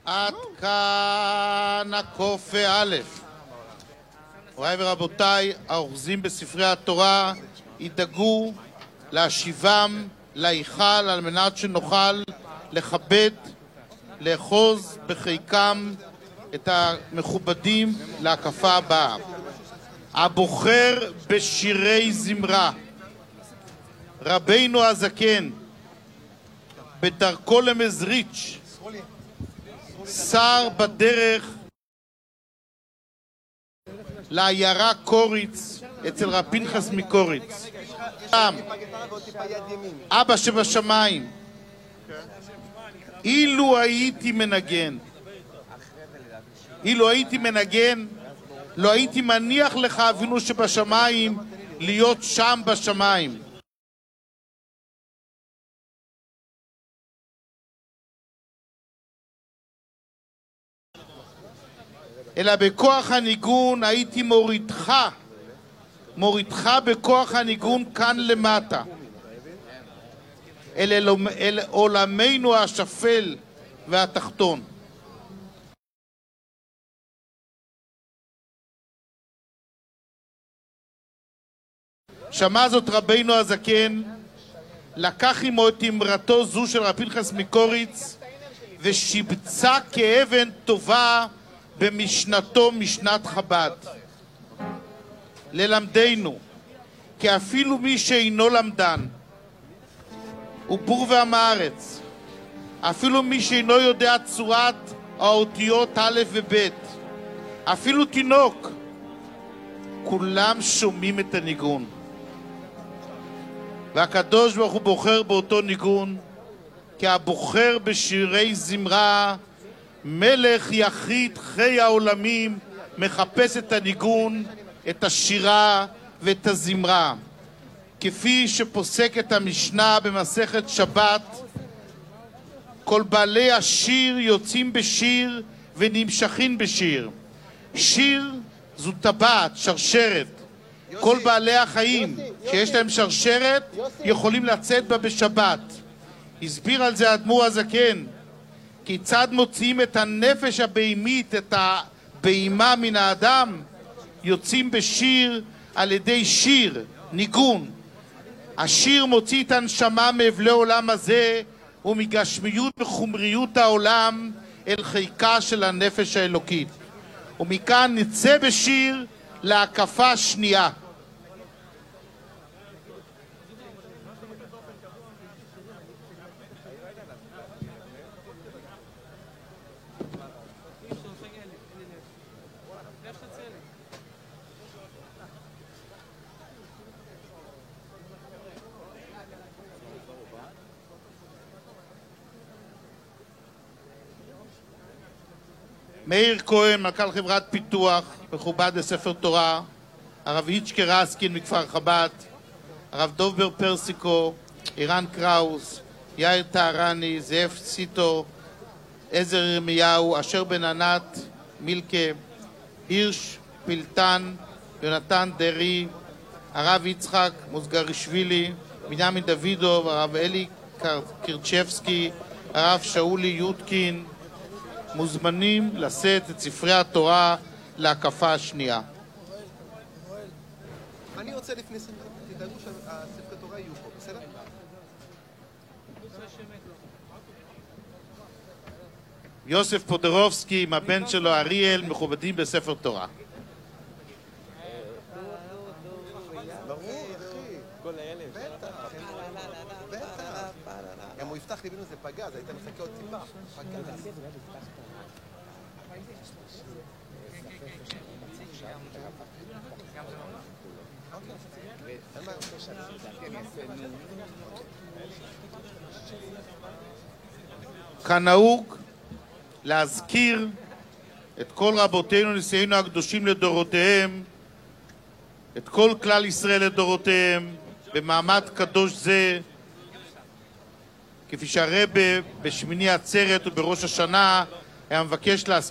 עד כאן הקוף א'. מוריי ורבותיי, האוחזים בספרי התורה ידאגו להשיבם להיכל על מנת שנוכל לכבד, לאחוז בחיקם את המכובדים להקפה הבאה. הבוחר בשירי זמרה, רבינו הזקן, בדרכו למזריץ', שר בדרך לעיירה קוריץ אצל רב פנחס מקוריץ. אבא שבשמיים, אילו הייתי מנגן, לא הייתי מניח לך אבינו שבשמיים להיות שם בשמיים. אלא בכוח הניגון הייתי מורידך בכוח הניגון כאן למטה, אל עולמנו השפל והתחתון. שמע זאת רבינו הזקן, לקח עמו את אמרתו זו של רב פנחס מקוריץ ושיבצה כאבן טובה במשנתו, משנת חב"ד, ללמדנו כי אפילו מי שאינו למדן הוא בור ועם הארץ, אפילו מי שאינו יודע צורת האותיות א' וב', אפילו תינוק, כולם שומעים את הניגון. והקדוש ברוך הוא בוחר באותו ניגון, כי הבוחר בשירי זמרה, מלך יחיד חי העולמים, מחפש את הניגון, את השירה ואת הזמרה. כפי שפוסקת המשנה במסכת שבת, כל בעלי השיר יוצאים בשיר ונמשכים בשיר. שיר זו טבעת, שרשרת. כל בעלי החיים שיש להם שרשרת יכולים לצאת בה בשבת. הסביר על זה האדמו"ר הזקן, כיצד מוציאים את הנפש הבהמית, את הבהמה מן האדם, יוצאים בשיר על ידי שיר, ניגון. השיר מוציא את הנשמה מאבלי עולם הזה ומגשמיות וחומריות העולם אל חיקה של הנפש האלוקית. ומכאן נצא בשיר להקפה שנייה. מאיר כהן, מנכ"ל חברת פיתוח, מכובד לספר תורה, הרב איצ'קה רסקין מכפר חב"ד, הרב דובר פרסיקו, אירן קראוס, יאיר טהרני, זאב סיטו, עזר ירמיהו, אשר בן ענת, מילכה, הירש פילטן, יונתן דרי, הרב יצחק מוסגרישווילי, בנימין דוידוב, הרב אלי קרצ'בסקי, הרב שאולי יודקין, מוזמנים לשאת את ספרי התורה להקפה השנייה. אני רוצה לפני שתדאגו שהספרי תורה יהיו פה, בסדר? יוסף פודרובסקי עם הבן שלו אריאל, מכובדים בספר תורה. ברור, אחי. כל הילד. בטח. גם הוא יפתח ליבינו זה פגז, היית מחכה עוד טיפה. פגז. כנהוג להזכיר את כל רבותינו נשיאינו הקדושים לדורותיהם, את כל כלל ישראל לדורותיהם, במעמד קדוש זה, כפי שהרבא בשמיני עצרת ובראש השנה היה מבקש להזכיר